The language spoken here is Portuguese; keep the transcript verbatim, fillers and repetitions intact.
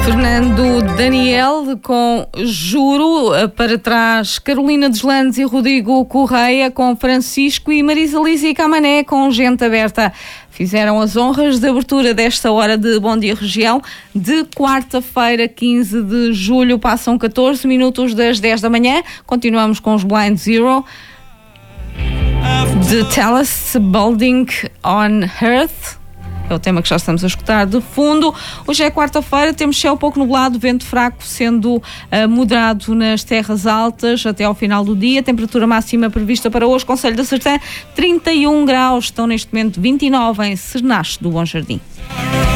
Fernando Daniel com Juro, para trás Carolina Deslandes e Rodrigo Correia com Francisco e Marisa Liz e Camané com Gente Aberta. Fizeram as honras de abertura desta hora de Bom Dia Região de quarta-feira, quinze de julho. Passam catorze minutos das dez da manhã. Continuamos com os Blind Zero de Tellus, Building on Earth. É o tema que já estamos a escutar de fundo. Hoje é quarta-feira, temos céu pouco nublado, vento fraco sendo uh, moderado nas terras altas até ao final do dia. Temperatura máxima prevista para hoje, Concelho da Sertã, trinta e um graus. Estão neste momento vinte e nove em Cernache do Bom Jardim.